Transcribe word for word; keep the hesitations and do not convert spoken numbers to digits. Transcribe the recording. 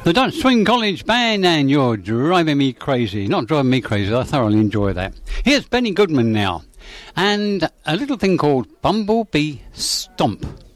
The Dutch Swing College Band, and You're Driving Me Crazy. Not driving me crazy, I thoroughly enjoy that. Here's Benny Goodman now, and a little thing called Bumblebee Stomp.